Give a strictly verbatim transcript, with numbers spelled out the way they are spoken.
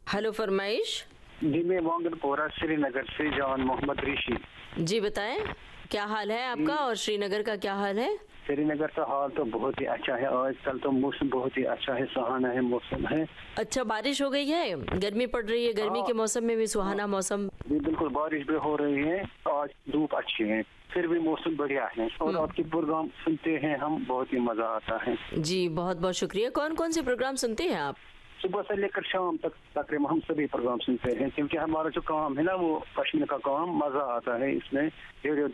Hello फरमाइश। जी मैं वांगनपोरा श्रीनगर से जवान मोहम्मद ऋषि। जी बताएं, क्या हाल है आपका और श्रीनगर का क्या हाल है? श्रीनगर का हाल तो बहुत ही अच्छा है, आजकल तो मौसम बहुत ही अच्छा है, सुहाना है मौसम है। अच्छा, बारिश हो गई है? गर्मी पड़ रही है, गर्मी के मौसम में भी सुहाना मौसम। जी बिल्कुल, बारिश भी हो रही है, आज धूप अच्छी है, फिर भी मौसम बढ़िया है। और आपके प्रोग्राम सुनते हैं हम, बहुत ही मजा आता है। जी बहुत बहुत शुक्रिया। कौन कौन से प्रोग्राम सुनते हैं आप? सुबह से लेकर शाम तक तकरीबन हम सभी प्रोग्राम सुनते हैं, क्योंकि हमारा जो काम है ना वो पश्चिम का काम, मजा आता है इसमें। रेडियो